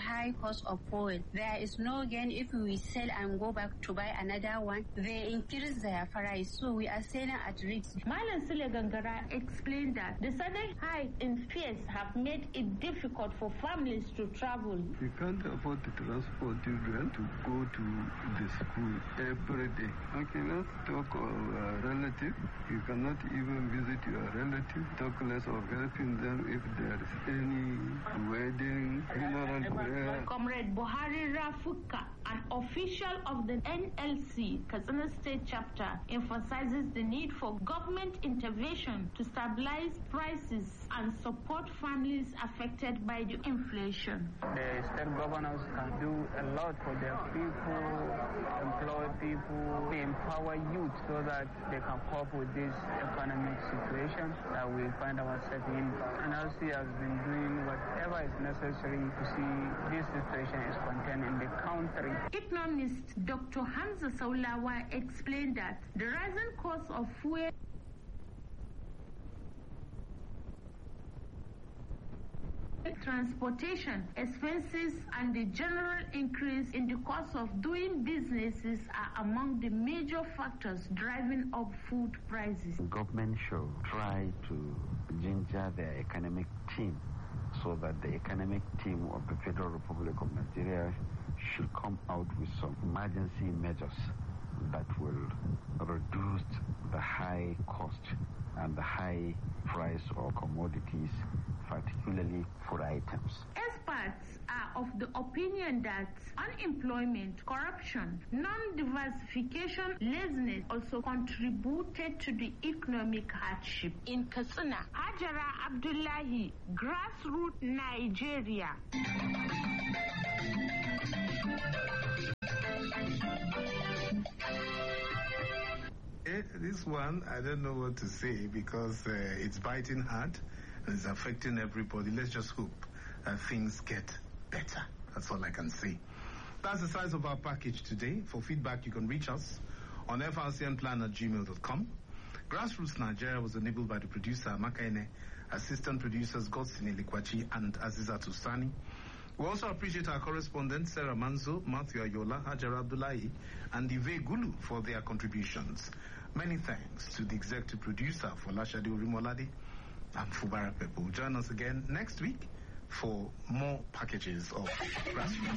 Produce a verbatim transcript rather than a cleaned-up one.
high cost of fuel. There is no gain if we sell and go back to buy another one. They increase their price, so we are selling at risk. Malam Sule Gangara explained that the sudden hike in fares have made it difficult for families to travel. You can't afford to transport children to go to the school every day. Okay, let's talk of uh, relative. You cannot even visit your relative, talk less of helping them if there is any wedding, funeral prayer. Comrade Buhari Rafuka, an official of the N L C, Katsina State Chapter, emphasizes the need for government intervention to stabilize prices and support families affected by the inflation. The state governors can do a lot for their people, employ people, empower youth so that they can cope with this economic situation that we find ourselves in. N L C has been doing whatever is necessary to see this situation is contained in the country. Economist Doctor Hamza Saulawa explained that the rising cost of fuel transportation expenses and the general increase in the cost of doing businesses are among the major factors driving up food prices. Government should try to ginger their economic team so that the economic team of the Federal Republic of Nigeria should come out with some emergency measures that will reduce the high cost and the high price of commodities, particularly food items. Experts are of the opinion that unemployment, corruption, non-diversification, laziness also contributed to the economic hardship. In Katsina, Hajara Abdullahi, Grassroots Nigeria. This one, I don't know what to say because uh, it's biting hard and it's affecting everybody. Let's just hope that things get better. That's all I can say. That's the size of our package today. For feedback, you can reach us on f r c n plan at gmail dot com. Grassroots Nigeria was enabled by the producer, Makaine, assistant producers, Godsini Likwachi and Aziza Tusani. We also appreciate our correspondents, Sarah Manzo, Matthew Ayola, Hajar Abdullahi, and Ive Gulu for their contributions. Many thanks to the executive producer for Lashadi Urimoladi and Fubara Pepo. Join us again next week for more packages of Grassroots.